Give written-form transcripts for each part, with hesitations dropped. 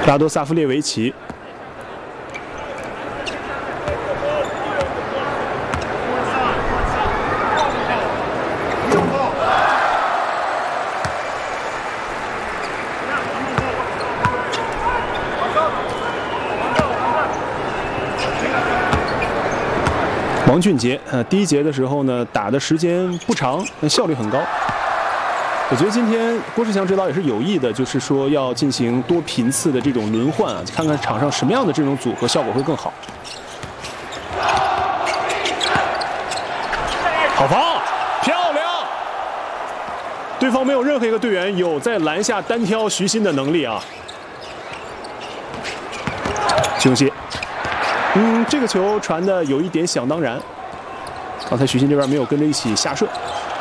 拉多萨夫列维奇。 王俊杰，第一节的时候呢，打的时间不长，效率很高。我觉得今天郭士强指导也是有意的，就是说要进行多频次的这种轮换啊，看看场上什么样的这种组合效果会更好。好防，漂亮！对方没有任何一个队员有在篮下单挑徐新的能力啊。休息。 这个球传的有一点想当然，刚才徐新这边没有跟着一起下顺。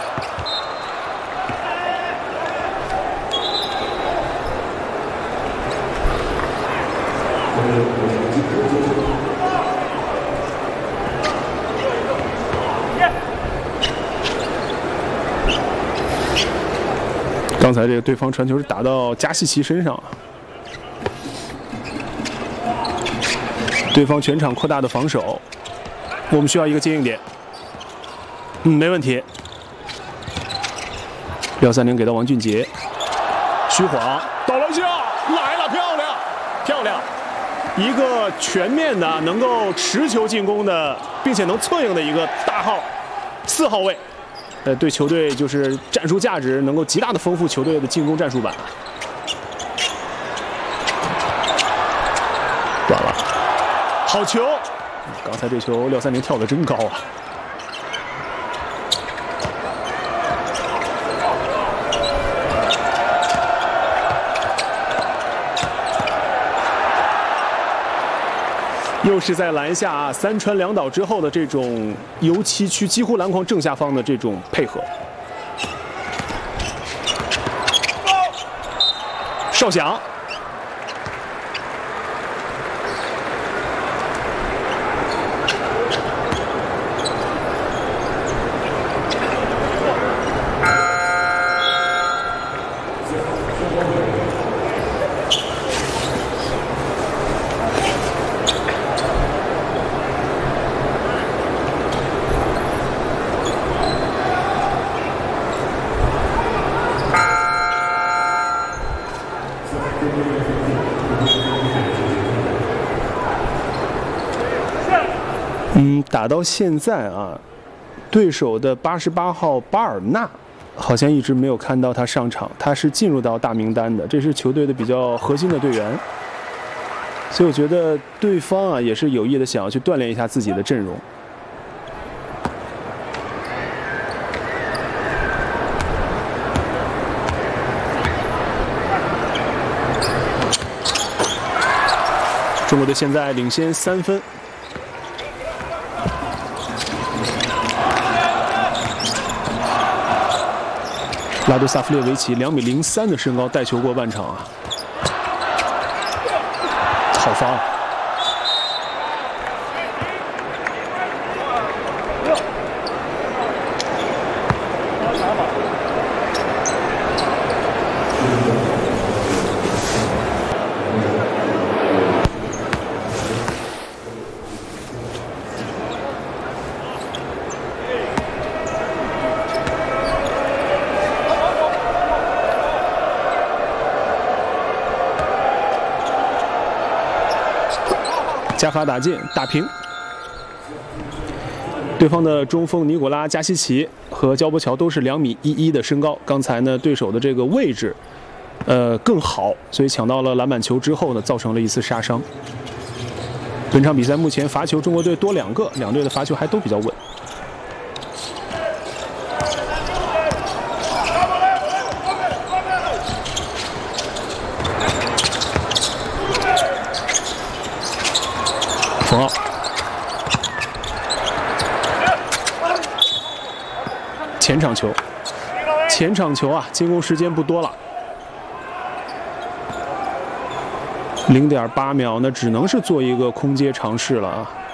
刚才这个对方传球是打到加西奇身上。 对方全场扩大的防守，我们需要一个接应点。没问题。630给到王俊杰，虚晃倒篮下来了，漂亮，漂亮！一个全面的能够持球进攻的，并且能策应的一个大号4号位，对球队就是战术价值能够极大的丰富球队的进攻战术板。断了。 好球！刚才这球630跳得真高啊！又是在篮下3传2倒之后的这种油漆区几乎篮筐正下方的这种配合。哨响。 打到现在啊，对手的88号巴尔纳好像一直没有看到他上场，他是进入到大名单的，这是球队的比较核心的队员，所以我觉得对方啊也是有意的想要去锻炼一下自己的阵容。中国队现在领先3分。 拉多萨夫列维奇2.03米的身高带球过半场啊，好防！加法打进，打平。对方的中锋尼古拉加西奇和焦波乔都是2.11米的身高。刚才呢，对手的这个位置，更好，所以抢到了篮板球之后呢，造成了一次杀伤。本场比赛目前罚球中国队多2个，两队的罚球还都比较稳。 冯奥，前场球，前场球啊！进攻时间不多了，0.8秒呢，只能是做一个空接尝试了啊。